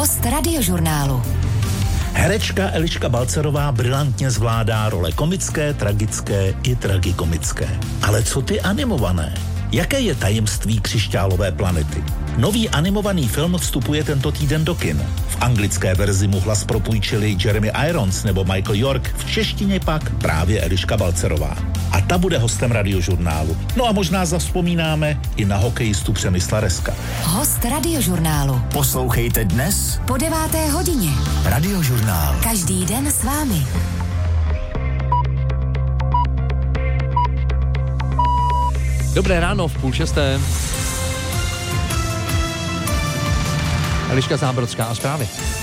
Host Radiožurnálu. Herečka Eliška Balcarová brilantně zvládá role komické, tragické i tragikomické. Ale co ty animované? Jaké je tajemství Křišťálové planety? Nový animovaný film vstupuje tento týden do kin. V anglické verzi mu hlas propůjčili Jeremy Irons nebo Michael York, v češtině pak právě Eliška Balcarová. A ta bude hostem Radiožurnálu. No a možná zavzpomínáme i na hokejistu Přemysla Reska. Host Radiožurnálu. Poslouchejte dnes po 9. hodině. Radiožurnál. Každý den s vámi. Dobré ráno v 5:30. Eliška Zábrodská a zprávy.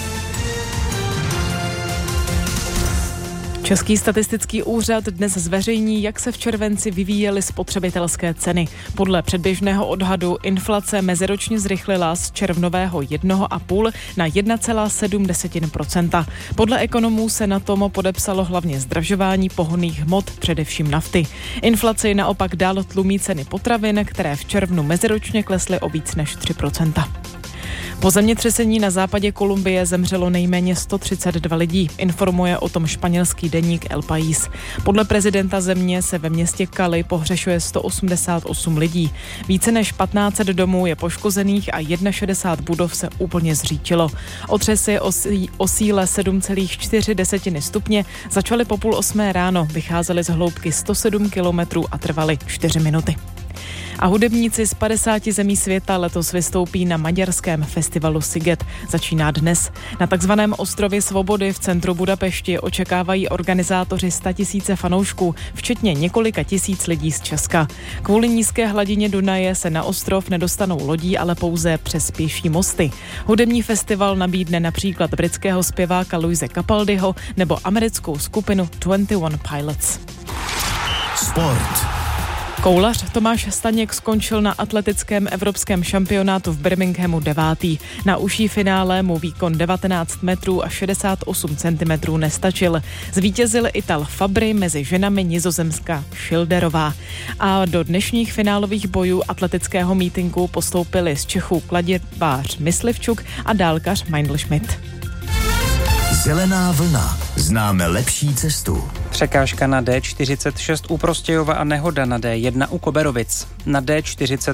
Český statistický úřad dnes zveřejní, jak se v červenci vyvíjely spotřebitelské ceny. Podle předběžného odhadu inflace meziročně zrychlila z červnového 1,5 na 1,7%. Podle ekonomů se na tom podepsalo hlavně zdražování pohonných hmot, především nafty. Inflaci naopak dál tlumí ceny potravin, které v červnu meziročně klesly o víc než 3%. Po zemětřesení na západě Kolumbie zemřelo nejméně 132 lidí, informuje o tom španělský deník El País. Podle prezidenta země se ve městě Cali pohřešuje 188 lidí. Více než 1500 domů je poškozených a 61 budov se úplně zřítilo. Otřesy o síle 7,4 stupně začaly po 7:30 ráno, vycházely z hloubky 107 kilometrů a trvaly 4 minuty. A hudebníci z 50 zemí světa letos vystoupí na maďarském festivalu Sziget. Začíná dnes. Na takzvaném ostrově Svobody v centru Budapešti očekávají organizátoři 100 000 fanoušků, včetně několika tisíc lidí z Česka. Kvůli nízké hladině Dunaje se na ostrov nedostanou lodí, ale pouze přes pěší mosty. Hudební festival nabídne například britského zpěváka Luise Capaldiho nebo americkou skupinu 21 Pilots. Sport. Koulař Tomáš Staněk skončil na atletickém evropském šampionátu v Birminghamu 9. Na užší finále mu výkon 19 metrů a 68 cm nestačil. Zvítězil Ital Fabry, mezi ženami nizozemská Schilderová. A do dnešních finálových bojů atletického mítinku postoupili z Čechů kladěvář Myslivčuk a dálkař Meindl-Schmidt. Zelená vlna. Známe lepší cestu. Překážka na D46 u Prostějova a nehoda na D1 u Koberovic. Na D40